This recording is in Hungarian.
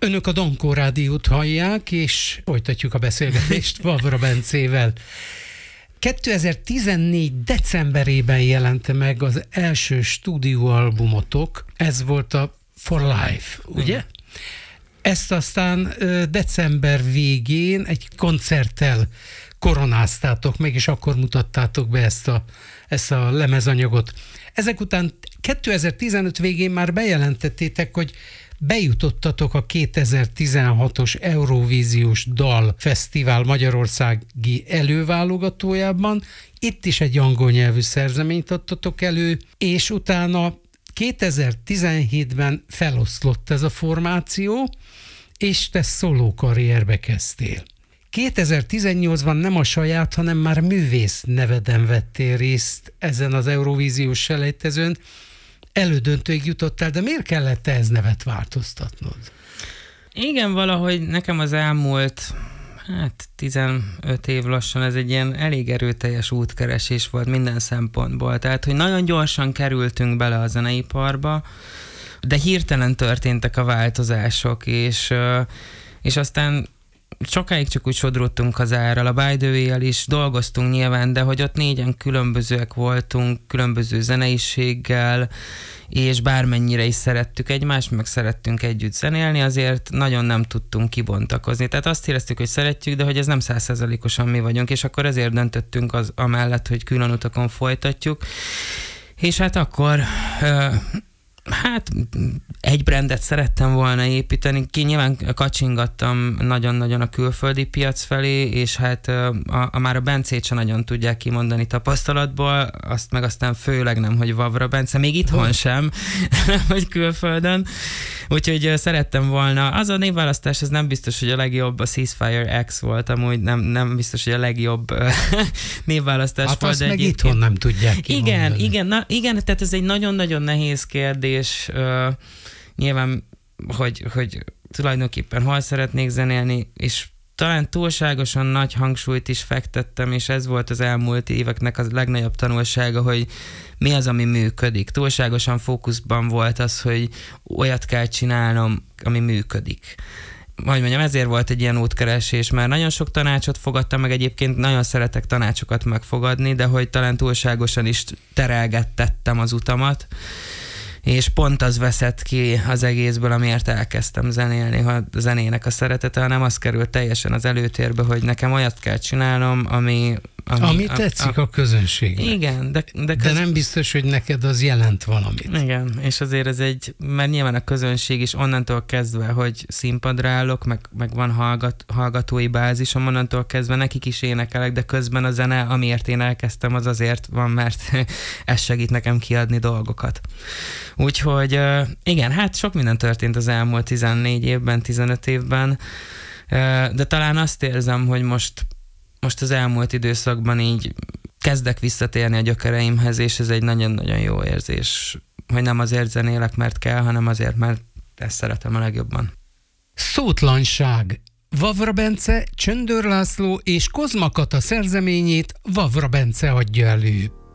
Önök a Dankó Rádiót hallják, és folytatjuk a beszélgetést Vavra Bencével. 2014. decemberében jelent meg az első stúdióalbumotok, ez volt a For Life, ugye? Ezt aztán december végén egy koncerttel koronáztátok meg, és akkor mutattátok be ezt a lemezanyagot. Ezek után 2015 végén már bejelentettétek, hogy bejutottatok a 2016-os Eurovíziós Dalfesztivál magyarországi előválogatójában. Itt is egy angol nyelvű szerzeményt adtatok elő, és utána 2017-ben feloszlott ez a formáció, és te szóló karrierbe kezdtél. 2018-ban nem a saját, hanem már művész neveden vettél részt ezen az Eurovíziós selejtezőn. Elődöntőig jutottál, de miért kellett ehhez nevet változtatnod? Igen, valahogy nekem az elmúlt 15 év lassan ez egy ilyen elég erőteljes útkeresés volt minden szempontból. Tehát, hogy nagyon gyorsan kerültünk bele a zeneiparba, de hirtelen történtek a változások, és aztán sokáig csak úgy sodródtunk hazára, a By the Way-jel is dolgoztunk nyilván, de hogy ott négyen különbözőek voltunk, különböző zeneiséggel, és bármennyire is szerettük egymást, meg szerettünk együtt zenélni, azért nagyon nem tudtunk kibontakozni. Tehát azt éreztük, hogy szeretjük, de hogy ez nem 100%-osan mi vagyunk, és akkor ezért döntöttünk amellett, hogy külön utakon folytatjuk. És hát akkor... egy brandet szerettem volna építeni, nyilván kacsingattam nagyon-nagyon a külföldi piac felé, és hát már a Bencét sem nagyon tudják kimondani tapasztalatból, azt meg aztán főleg nem, hogy Vavra Bence, még itthon sem, nem, hogy külföldön. Úgyhogy szerettem volna, az a névválasztás, ez nem biztos, hogy a legjobb, a Ceasefire X volt, amúgy nem biztos, hogy a legjobb névválasztás volt. Hát azt meg itthon nem tudják kimondani. Igen, tehát ez egy nagyon-nagyon nehéz kérdés, nyilván, hogy tulajdonképpen hol szeretnék zenélni, és talán túlságosan nagy hangsúlyt is fektettem, és ez volt az elmúlt éveknek a legnagyobb tanulsága, hogy mi az, ami működik. Túlságosan fókuszban volt az, hogy olyat kell csinálnom, ami működik. Hogy mondjam, ezért volt egy ilyen útkeresés, mert nagyon sok tanácsot fogadtam meg, egyébként nagyon szeretek tanácsokat megfogadni, de hogy talán túlságosan is terelgettettem az utamat, és pont az veszett ki az egészből, amiért elkezdtem zenélni, ha a zenének a szeretete, hanem az került teljesen az előtérbe, hogy nekem olyat kell csinálnom, ami tetszik a közönségnek. Igen, de nem biztos, hogy neked az jelent valamit. Igen, és azért ez mert nyilván a közönség is onnantól kezdve, hogy színpadra állok, meg van hallgatói bázisom, onnantól kezdve nekik is énekelek, de közben a zene, amiért én elkezdtem, az azért van, mert ez segít nekem kiadni dolgokat. Úgyhogy igen, hát sok minden történt az elmúlt 14 évben, 15 évben, de talán azt érzem, hogy most az elmúlt időszakban így kezdek visszatérni a gyökereimhez, és ez egy nagyon-nagyon jó érzés, hogy nem azért zenélek, mert kell, hanem azért, mert ezt szeretem a legjobban. Szótlanság. Vavra Bence, Csöndör László és Kozma Kata szerzeményét Vavra Bence adja elő.